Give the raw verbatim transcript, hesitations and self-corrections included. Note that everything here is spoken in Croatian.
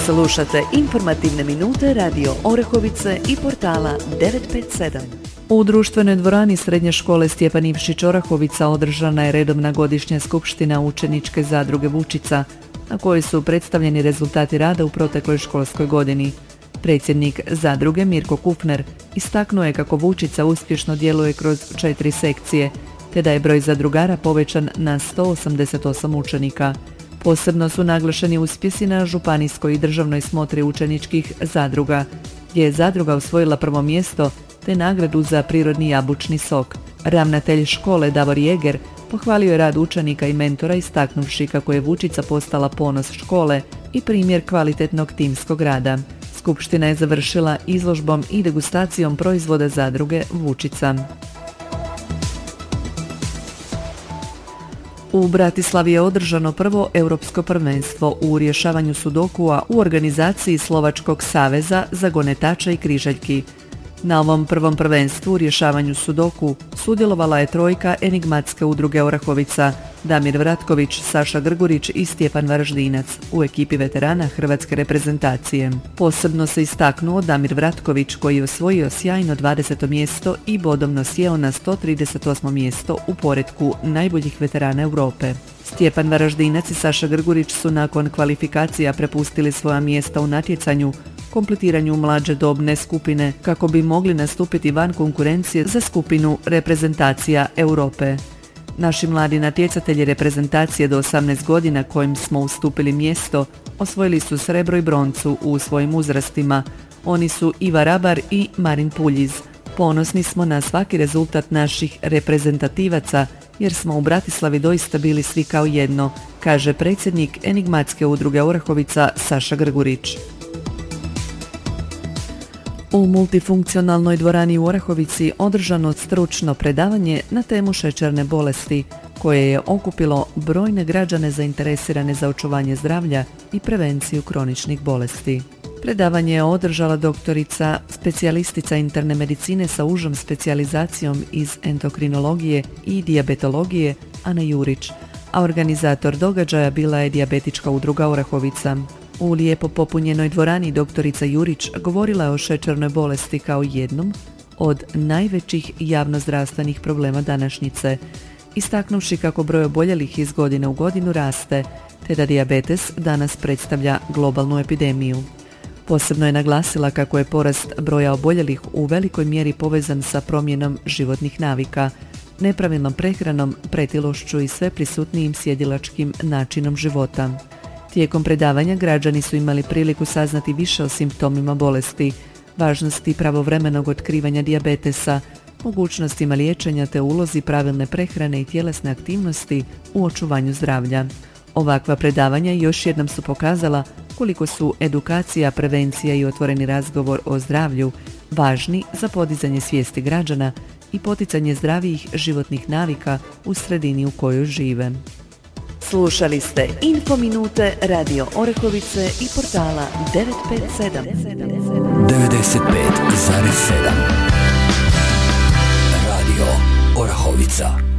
Slušate informativne minute Radio Orehovice i portala devet pet sedam. U društvenoj dvorani Srednje škole Stjepan Ivšić Orahovica održana je redovna godišnja skupština učeničke zadruge Vučica, na kojoj su predstavljeni rezultati rada u protekloj školskoj godini. Predsjednik zadruge Mirko Kufner istaknuo je kako Vučica uspješno djeluje kroz četiri sekcije, te da je broj zadrugara povećan na sto osamdeset osam učenika. Posebno su naglašeni uspjesi na županijskoj i državnoj smotri učeničkih zadruga, gdje je zadruga osvojila prvo mjesto te nagradu za prirodni jabučni sok. Ravnatelj škole Davor Jeger pohvalio je rad učenika i mentora istaknuvši kako je Vučica postala ponos škole i primjer kvalitetnog timskog rada. Skupština je završila izložbom i degustacijom proizvoda zadruge Vučica. U Bratislavi je održano prvo europsko prvenstvo u rješavanju sudokua u organizaciji Slovačkog saveza za gonetača i križaljki. Na ovom prvom prvenstvu u rješavanju sudoku sudjelovala je trojka enigmatske udruge Orahovica, Damir Vratković, Saša Grgurić i Stjepan Varaždinac u ekipi veterana hrvatske reprezentacije. Posebno se istaknuo Damir Vratković koji je osvojio sjajno dvadeseto mjesto i bodovno sjeo na sto trideset osmo mjesto u poretku najboljih veterana Europe. Stjepan Varaždinac i Saša Grgurić su nakon kvalifikacija prepustili svoja mjesta u natjecanju, kompletiranju mlađe dobne skupine kako bi mogli nastupiti van konkurencije za skupinu reprezentacija Europe. Naši mladi natjecatelji reprezentacije do osamnaest godina kojim smo ustupili mjesto osvojili su srebro i broncu u svojim uzrastima. Oni su Iva Rabar i Marin Puljiz. Ponosni smo na svaki rezultat naših reprezentativaca jer smo u Bratislavi doista bili svi kao jedno, kaže predsjednik enigmatske udruge Orahovica Saša Grgurić. U multifunkcionalnoj dvorani u Orahovici održano stručno predavanje na temu šećerne bolesti, koje je okupilo brojne građane zainteresirane za očuvanje zdravlja i prevenciju kroničnih bolesti. Predavanje je održala doktorica specijalistica interne medicine sa užom specijalizacijom iz endokrinologije i dijabetologije Ana Jurić, a organizator događaja bila je dijabetička udruga Orahovica. U lijepo popunjenoj dvorani doktorica Jurić govorila je o šećernoj bolesti kao jednom od najvećih javnozdravstvenih problema današnjice, istaknuvši kako broj oboljelih iz godine u godinu raste, te da dijabetes danas predstavlja globalnu epidemiju. Posebno je naglasila kako je porast broja oboljelih u velikoj mjeri povezan sa promjenom životnih navika, nepravilnom prehranom, pretilošću i sve prisutnijim sjedilačkim načinom života. Tijekom predavanja građani su imali priliku saznati više o simptomima bolesti, važnosti pravovremenog otkrivanja dijabetesa, mogućnostima liječenja te ulozi pravilne prehrane i tjelesne aktivnosti u očuvanju zdravlja. Ovakva predavanja još jednom su pokazala koliko su edukacija, prevencija i otvoreni razgovor o zdravlju važni za podizanje svijesti građana i poticanje zdravijih životnih navika u sredini u kojoj žive. Slušali ste Info Minute Radio Orehovice i portala devet pet sedam. devedeset pet zarez sedam Radio Orahovica.